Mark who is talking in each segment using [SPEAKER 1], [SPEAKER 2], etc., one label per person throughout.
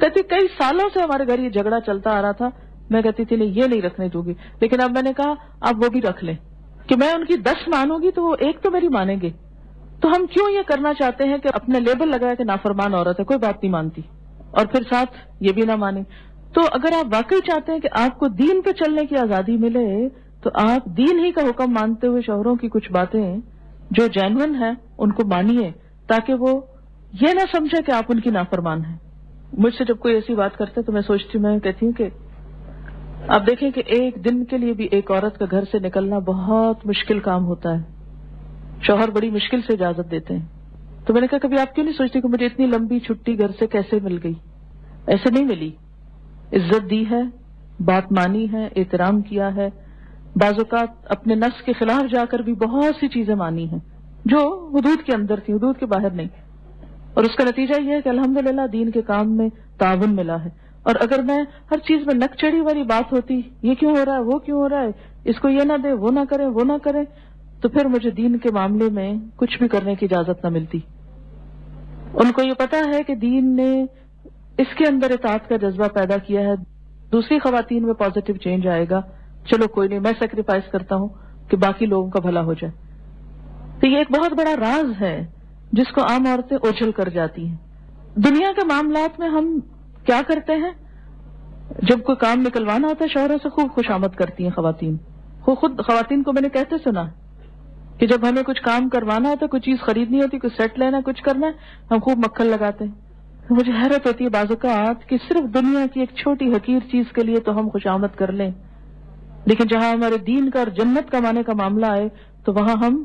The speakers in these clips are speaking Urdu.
[SPEAKER 1] کہتی کئی سالوں سے ہمارے گھر یہ جھگڑا چلتا آ رہا تھا، میں کہتی تھی نہیں یہ نہیں رکھنے دوں گی، لیکن اب میں نے کہا اب وہ بھی رکھ لیں کہ میں ان کی 10 مانوں گی تو وہ ایک تو میری مانیں گے. تو ہم کیوں یہ کرنا چاہتے ہیں کہ اپنے لیبل لگایا کہ نافرمان عورت ہے، کوئی بات نہیں مانتی، اور پھر ساتھ یہ بھی نہ مانیں. تو اگر آپ واقعی چاہتے ہیں کہ آپ کو دین پہ چلنے کی آزادی ملے تو آپ دین ہی کا حکم مانتے ہوئے شوہروں کی کچھ باتیں جو جینون ہیں ان کو مانیے، تاکہ وہ یہ نہ سمجھے کہ آپ ان کی نافرمان ہیں. مجھ سے جب کوئی ایسی بات کرتا ہے تو میں سوچتی ہوں، میں کہتی ہوں کہ آپ دیکھیں کہ ایک دن کے لیے بھی ایک عورت کا گھر سے نکلنا بہت مشکل کام ہوتا ہے. شوہر بڑی مشکل سے اجازت دیتے ہیں. تو میں نے کہا کبھی آپ کیوں نہیں سوچتی کہ مجھے اتنی لمبی چھٹی گھر سے کیسے مل گئی؟ ایسے نہیں ملی. عزت دی ہے، بات مانی ہے، احترام کیا ہے، بعض اوقات اپنے نفس کے خلاف جا کر بھی بہت سی چیزیں مانی ہیں جو حدود کے اندر تھی، حدود کے باہر نہیں. اور اس کا نتیجہ یہ ہے کہ الحمدللہ دین کے کام میں تعاون ملا ہے. اور اگر میں ہر چیز میں نک چڑھی والی بات ہوتی، یہ کیوں ہو رہا ہے، وہ کیوں ہو رہا ہے، اس کو یہ نہ دے، وہ نہ کرے، وہ نہ کرے، تو پھر مجھے دین کے معاملے میں کچھ بھی کرنے کی اجازت نہ ملتی. ان کو یہ پتا ہے کہ دین نے اس کے اندر اطاعت کا جذبہ پیدا کیا ہے، دوسری خواتین میں پازیٹو چینج آئے گا، چلو کوئی نہیں میں سیکریفائس کرتا ہوں کہ باقی لوگوں کا بھلا ہو جائے. تو یہ ایک بہت بڑا راز ہے جس کو عام عورتیں اوجھل کر جاتی ہیں. دنیا کے معاملات میں ہم کیا کرتے ہیں؟ جب کوئی کام نکلوانا ہوتا ہے شوہروں سے خوب خوشامد کرتی ہیں خواتین. خود خواتین کو میں نے کہتے سنا کہ جب ہمیں کچھ کام کروانا ہوتا ہے، کوئی چیز خریدنی ہوتی، کوئی سیٹ لینا، کچھ کرنا ہے، ہم خوب مکھن لگاتے ہیں. مجھے حیرت ہوتی ہے بعض اوقات کہ صرف دنیا کی ایک چھوٹی حقیر چیز کے لیے تو ہم خوشامد کر لیں، لیکن جہاں ہمارے دین کا اور جنت کمانے کا معاملہ آئے تو وہاں ہم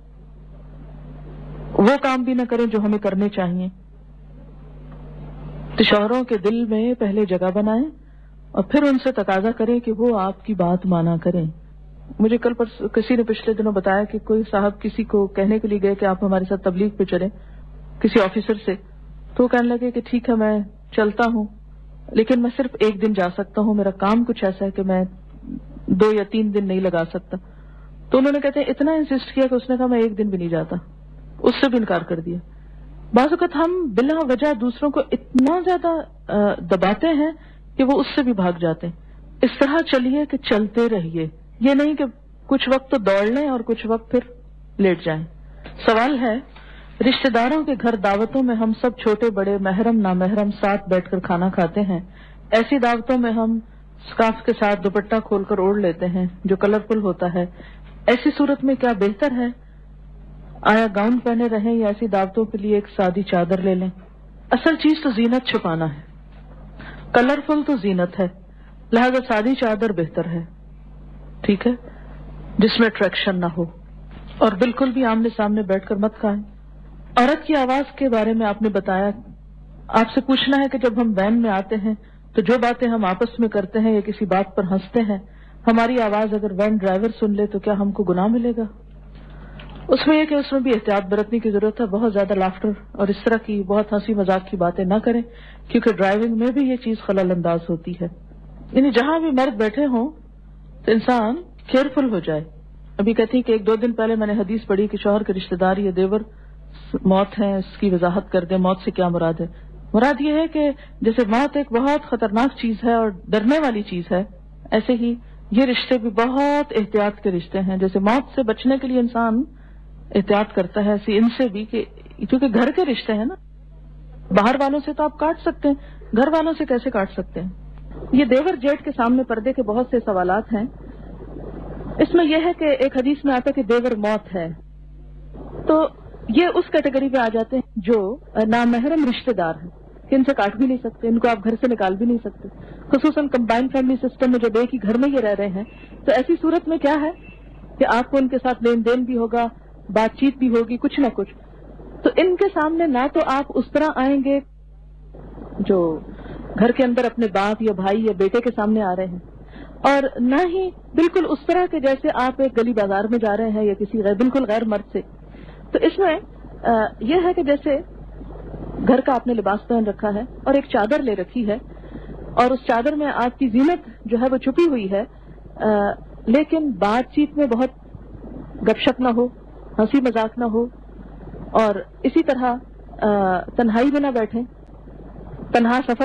[SPEAKER 1] وہ کام بھی نہ کریں جو ہمیں کرنے چاہیے. تو شوہروں کے دل میں پہلے جگہ بنائیں اور پھر ان سے تقاضا کریں کہ وہ آپ کی بات مانا کریں. مجھے کل کسی نے پچھلے دنوں بتایا کہ کوئی صاحب کسی کو کہنے کے لیے گئے کہ آپ ہمارے ساتھ تبلیغ پہ چلیں، کسی آفیسر سے. تو وہ کہنے لگے کہ ٹھیک ہے میں چلتا ہوں، لیکن میں صرف ایک دن جا سکتا ہوں، میرا کام کچھ ایسا ہے کہ میں 2 یا 3 دن نہیں لگا سکتا. تو انہوں نے کہتے ہیں اتنا انسسٹ کیا کہ اس نے کہا میں ایک دن بھی نہیں جاتا، اس سے بھی انکار کر دیا. بعض اوقات ہم بلا وجہ دوسروں کو اتنا زیادہ دباتے ہیں کہ وہ اس سے بھی بھاگ جاتے ہیں. اس طرح چلیے کہ چلتے رہیے، یہ نہیں کہ کچھ وقت تو دوڑ لیں اور کچھ وقت پھر لیٹ جائیں. سوال ہے، رشتہ داروں کے گھر دعوتوں میں ہم سب چھوٹے بڑے محرم نامحرم ساتھ بیٹھ کر کھانا کھاتے ہیں. ایسی دعوتوں میں ہم سکارف کے ساتھ دوپٹہ کھول کر اوڑھ لیتے ہیں جو کلرفل ہوتا ہے. ایسی صورت میں کیا بہتر ہے؟ آیا گاؤن پہنے رہیں یا ایسی دعوتوں کے لیے ایک سادی چادر لے لیں؟ اصل چیز تو زینت چھپانا ہے، کلرفل تو زینت ہے، لہذا سادی چادر بہتر ہے، ٹھیک ہے، جس میں اٹریکشن نہ ہو. اور بالکل بھی آمنے سامنے بیٹھ کر مت کھائیں. عورت کی آواز کے بارے میں آپ نے بتایا، آپ سے پوچھنا ہے کہ جب ہم وین میں آتے ہیں تو جو باتیں ہم آپس میں کرتے ہیں یا کسی بات پر ہنستے ہیں، ہماری آواز اگر وین ڈرائیور سن لے تو کیا ہم کو گناہ ملے گا؟ اس میں یہ کہ اس میں بھی احتیاط برتنے کی ضرورت ہے. بہت زیادہ لافٹر اور اس طرح کی بہت ہنسی مذاق کی باتیں نہ کریں، کیونکہ ڈرائیونگ میں بھی یہ چیز خلل انداز ہوتی ہے. یعنی جہاں بھی مرد بیٹھے ہوں تو انسان کیئرفل ہو جائے. ابھی کہتی کہ 1-2 دن پہلے میں نے حدیث پڑھی کہ شوہر کے رشتہ دار یا دیور موت ہے، اس کی وضاحت کر دیں. موت سے کیا مراد ہے؟ مراد یہ ہے کہ جیسے موت ایک بہت خطرناک چیز ہے اور ڈرنے والی چیز ہے، ایسے ہی یہ رشتے بھی بہت احتیاط کے رشتے ہیں. جیسے موت سے بچنے کے لیے انسان احتیاط کرتا ہے، ایسے ان سے بھی، کہ کیونکہ گھر کے رشتے ہیں نا. باہر والوں سے تو آپ کاٹ سکتے ہیں، گھر والوں سے کیسے کاٹ سکتے ہیں؟ یہ دیور جیٹ کے سامنے پردے کے بہت سے سوالات ہیں. اس میں یہ ہے کہ ایک حدیث میں آتا ہے کہ دیور موت ہے، تو یہ اس کیٹیگری پہ آ جاتے ہیں جو نامحرم رشتہ دار ہیں کہ ان سے کاٹ بھی نہیں سکتے، ان کو آپ گھر سے نکال بھی نہیں سکتے. خصوصاً کمبائنڈ فیملی سسٹم میں جب ایک ہی گھر میں یہ رہ رہے ہیں تو ایسی صورت میں کیا ہے کہ آپ کو ان کے ساتھ لین دین بھی ہوگا، بات چیت بھی ہوگی، کچھ نہ کچھ. تو ان کے سامنے نہ تو آپ اس طرح آئیں گے جو گھر کے اندر اپنے باپ یا بھائی یا بیٹے کے سامنے آ رہے ہیں، اور نہ ہی بالکل اس طرح کے جیسے آپ ایک گلی بازار میں جا رہے ہیں یا کسی بالکل غیر مرد سے. تو اس میں یہ ہے کہ جیسے گھر کا آپ نے لباس پہن رکھا ہے اور ایک چادر لے رکھی ہے، اور اس چادر میں آپ کی زینت جو ہے وہ چھپی ہوئی ہے، لیکن بات چیت میں بہت گپ شپ نہ ہو، ہنسی مذاق نہ ہو، اور اسی طرح تنہائی میں نہ بیٹھیں، تنہا سفر